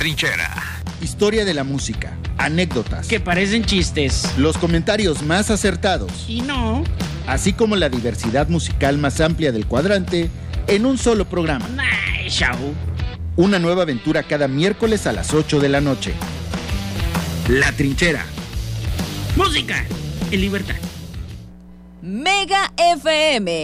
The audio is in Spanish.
Trinchera. Historia de la música, anécdotas, que parecen chistes, los comentarios más acertados y no, así como la diversidad musical más amplia del cuadrante en un solo programa. Nice show. Una nueva aventura cada miércoles a las 8 de la noche. La Trinchera. Música en libertad. Mega FM